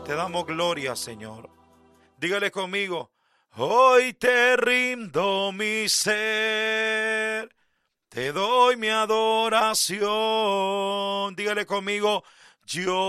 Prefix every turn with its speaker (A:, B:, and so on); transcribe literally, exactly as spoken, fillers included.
A: te damos gloria, Señor. Dígale conmigo, hoy te rindo mi ser, te doy mi adoración. Dígale conmigo, yo